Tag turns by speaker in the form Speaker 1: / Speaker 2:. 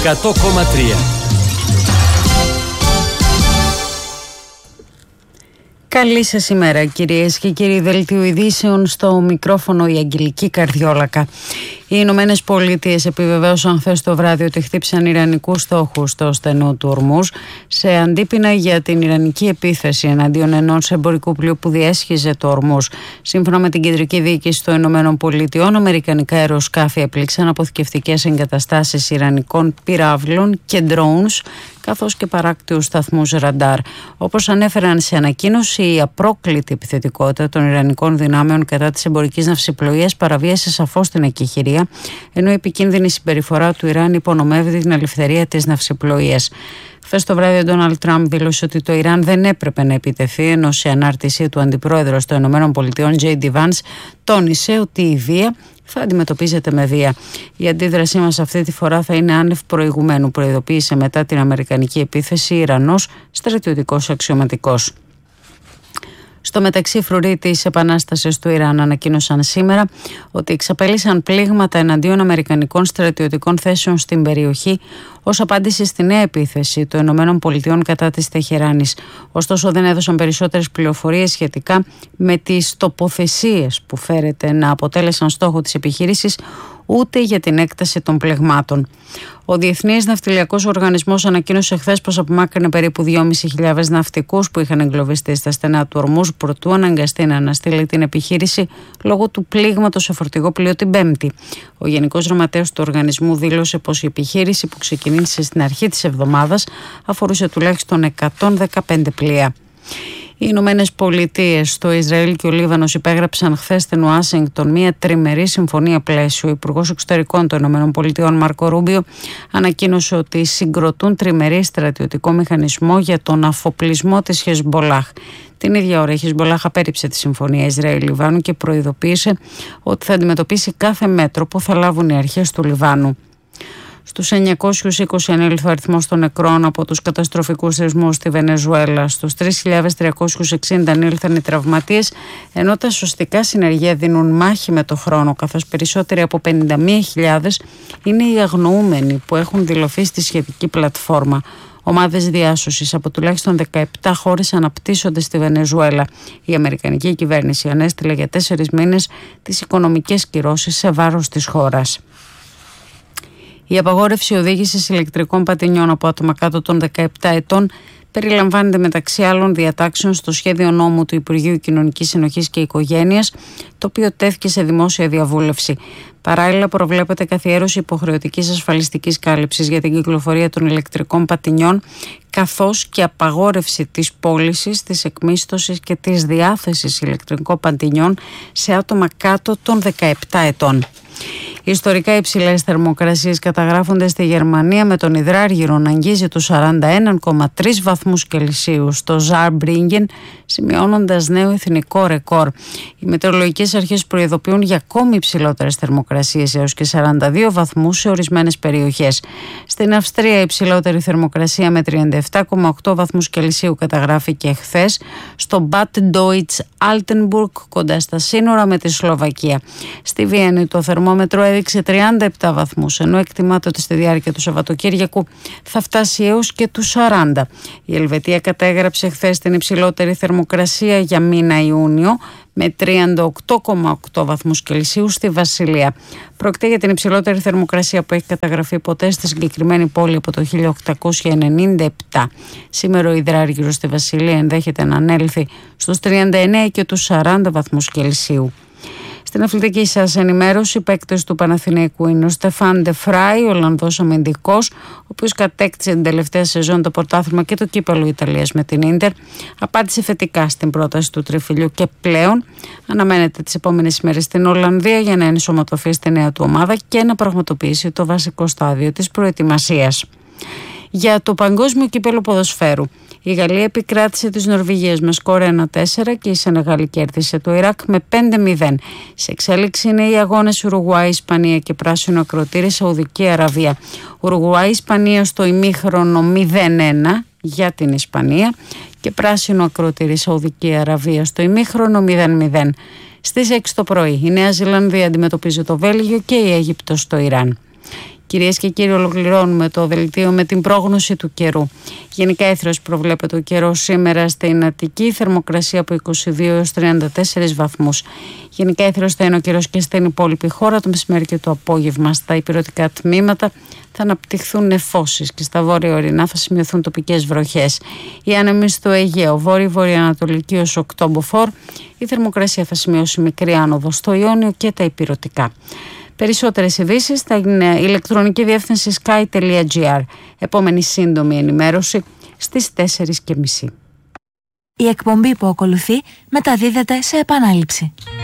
Speaker 1: 100,3.
Speaker 2: Καλή σας ημέρα κυρίες και κύριοι. Δελτίο ειδήσεων, στο μικρόφωνο η Αγγελική Καρδιόλακα. Οι Ηνωμένες Πολιτείες επιβεβαίωσαν χθες το βράδυ ότι χτύπησαν ιρανικούς στόχους στο στενό του Ορμούζ σε αντίπεινα για την ιρανική επίθεση εναντίον ενός εμπορικού πλοίου που διέσχιζε το Ορμούζ. Σύμφωνα με την Κεντρική Διοίκηση των Ηνωμένων Πολιτειών, αμερικανικά αεροσκάφη έπληξαν αποθηκευτικές εγκαταστάσεις ιρανικών πυράβλων και drones, καθώς και παράκτιους σταθμούς ραντάρ. Όπως ανέφεραν σε ανακοίνωση, η απρόκλητη επιθετικότητα των ιρανικών δυνάμεων κατά της εμπορικής ναυσιπλοείας παραβίασε σαφώς την εκεχηρία, ενώ η επικίνδυνη συμπεριφορά του Ιράν υπονομεύει την ελευθερία της ναυσιπλοείας. Χθες το βράδυ ο Ντόναλντ Τραμπ δήλωσε ότι το Ιράν δεν έπρεπε να επιτεθεί, ενώ σε ανάρτησή του αντιπρόεδρος των ΗΠΑ, J.D. Vance, τόνισε ότι η βία θα αντιμετωπίζεται με βία. Η αντίδρασή μας αυτή τη φορά θα είναι άνευ προηγουμένου, προειδοποίησε μετά την αμερικανική επίθεση Ιρανός στρατιωτικός αξιωματικός. Στο μεταξύ, οι φρουροί της Επανάστασης του Ιράν ανακοίνωσαν σήμερα ότι εξαπέλυσαν πλήγματα εναντίον αμερικανικών στρατιωτικών θέσεων στην περιοχή ως απάντηση στη νέα επίθεση των ΗΠΑ κατά της Τεχεράνης. Ωστόσο, δεν έδωσαν περισσότερες πληροφορίες σχετικά με τις τοποθεσίες που φέρεται να αποτέλεσαν στόχο της επιχείρησης, ούτε για την έκταση των πλεγμάτων. Ο Διεθνής Ναυτιλιακός Οργανισμός ανακοίνωσε χθες πως απομάκρυνε περίπου 2.500 ναυτικούς που είχαν εγκλωβιστεί στα στενά του Ορμούζ προτού αναγκαστεί να αναστείλει την επιχείρηση λόγω του πλήγματος σε φορτηγό πλοίο την Πέμπτη. Ο Γενικός Γραμματέας του οργανισμού δήλωσε πως η επιχείρηση που ξεκίνησε στην αρχή της εβδομάδας αφορούσε τουλάχιστον 115 πλοία. Οι Ηνωμένες Πολιτείες, το Ισραήλ και ο Λίβανος υπέγραψαν χθες στην Ουάσιγκτον μια τριμερή συμφωνία πλαίσιο. Ο Υπουργός Εξωτερικών των Ηνωμένων Πολιτειών, Μάρκο Ρούμπιο, ανακοίνωσε ότι συγκροτούν τριμερή στρατιωτικό μηχανισμό για τον αφοπλισμό της Χεσμπολάχ. Την ίδια ώρα η Χεσμπολάχ απέρριψε τη συμφωνία Ισραήλ-Λιβάνου και προειδοποίησε ότι θα αντιμετωπίσει κάθε μέτρο που θα λάβουν οι αρχές του Λιβάνου. Στους 920 ανήλθε ο αριθμός των νεκρών από τους καταστροφικούς σεισμούς στη Βενεζουέλα. Στους 3.360 ανήλθαν οι τραυματίες, ενώ τα σωστικά συνεργεία δίνουν μάχη με το χρόνο, καθώς περισσότεροι από 51.000 είναι οι αγνοούμενοι που έχουν δηλωθεί στη σχετική πλατφόρμα. Ομάδες διάσωσης από τουλάχιστον 17 χώρες αναπτύσσονται στη Βενεζουέλα. Η αμερικανική κυβέρνηση ανέστειλε για 4 μήνες τις οικονομικές κυρώσεις σε βάρος της χώρας. Η απαγόρευση οδήγησης ηλεκτρικών πατινιών από άτομα κάτω των 17 ετών περιλαμβάνεται μεταξύ άλλων διατάξεων στο σχέδιο νόμου του Υπουργείου Κοινωνικής Συνοχής και Οικογένειας, το οποίο τέθηκε σε δημόσια διαβούλευση. Παράλληλα, προβλέπεται καθιέρωση υποχρεωτικής ασφαλιστικής κάλυψης για την κυκλοφορία των ηλεκτρικών πατινιών, καθώς και απαγόρευση της πώλησης, της εκμίσθωσης και της διάθεσης ηλεκτρικών πατινιών σε άτομα κάτω των 17 ετών. Ιστορικά υψηλές θερμοκρασίες καταγράφονται στη Γερμανία, με τον υδράργυρο να αγγίζει τους 41,3 βαθμούς Κελσίου στο Ζαρμπρίγγεν, σημειώνοντας νέο εθνικό ρεκόρ. Οι μετεωρολογικές αρχές προειδοποιούν για ακόμη υψηλότερες θερμοκρασίες, έως και 42 βαθμούς σε ορισμένες περιοχές. Στην Αυστρία η υψηλότερη θερμοκρασία με 37,8 βαθμούς Κελσίου καταγράφηκε χθες στο Bad Deutsch Altenburg, κοντά στα σύνορα με τη Σλοβακία. Στη Βιέννη το θερμόμετρο έδειξε 37 βαθμούς, ενώ εκτιμάται ότι στη διάρκεια του Σαββατοκύριακου θα φτάσει έως και τους 40. Η Ελβετία κατέγραψε χθες την υψηλότερη θερμοκρασία για μήνα Ιούνιο, με 38,8 βαθμούς Κελσίου στη Βασιλεία. Πρόκειται για την υψηλότερη θερμοκρασία που έχει καταγραφεί ποτέ στη συγκεκριμένη πόλη από το 1897. Σήμερα ο υδράργυρος στη Βασιλεία ενδέχεται να ανέλθει στους 39 και τους 40 βαθμούς Κελσίου. Στην αθλητική σας ενημέρωση, παίκτες του Παναθηναϊκού είναι ο Στεφάν Ντε Φράι, ο Ολλανδός αμυντικός, ο οποίος κατέκτησε την τελευταία σεζόν το πρωτάθλημα και το κύπελλο Ιταλίας με την Ίντερ. Απάντησε θετικά στην πρόταση του τριφυλιού και πλέον αναμένεται τις επόμενες ημέρες στην Ολλανδία για να ενσωματωθεί στη νέα του ομάδα και να πραγματοποιήσει το βασικό στάδιο της προετοιμασίας. Για το παγκόσμιο κύπελλο ποδοσφαίρου, η Γαλλία επικράτησε τις Νορβηγίες με σκορ 1-4 και η Σενεγάλη κέρδισε το Ιράκ με 5-0. Σε εξέλιξη είναι οι αγώνες Ουρουγουάη, Ισπανία και πράσινο ακροτήρι Σαουδική Αραβία. Ουρουγουάη, Ισπανία στο ημίχρονο 0-1 για την Ισπανία και πράσινο ακροτήρι Σαουδική Αραβία στο ημίχρονο 0-0. Στις 6 το πρωί η Νέα Ζηλανδία αντιμετωπίζει το Βέλγιο και η Αίγυπτος το Ιράν. Κυρίες και κύριοι, ολοκληρώνουμε το δελτίο με την πρόγνωση του καιρού. Γενικά έθρος προβλέπεται ο καιρός σήμερα στην Αττική, θερμοκρασία από 22 έως 34 βαθμούς. Γενικά έθρος θα είναι ο καιρός και στην υπόλοιπη χώρα. Το μεσημέρι και το απόγευμα στα ηπειρωτικά τμήματα θα αναπτυχθούν νεφώσεις και στα βόρεια ορεινά θα σημειωθούν τοπικές βροχές. Οι άνεμοι στο Αιγαίο, βόρειο-βορειοανατολική ως 8 μποφόρ. Η θερμοκρασία θα σημειώσει μικρή άνοδο στο Ιόνιο και τα ηπειρωτικά. Περισσότερες ειδήσεις στην ηλεκτρονική διεύθυνση sky.gr. Επόμενη σύντομη ενημέρωση στις 4:30.
Speaker 1: Η εκπομπή που ακολουθεί μεταδίδεται σε επανάληψη.